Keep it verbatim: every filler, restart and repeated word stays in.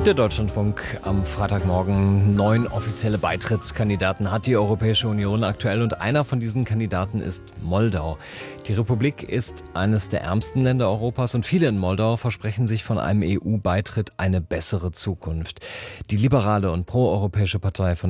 Der Deutschlandfunk am Freitagmorgen. Neun offizielle Beitrittskandidaten hat die Europäische Union aktuell und einer von diesen Kandidaten ist Moldau. Die Republik ist eines der ärmsten Länder Europas und viele in Moldau versprechen sich von einem E U-Beitritt eine bessere Zukunft. Die liberale und proeuropäische Partei von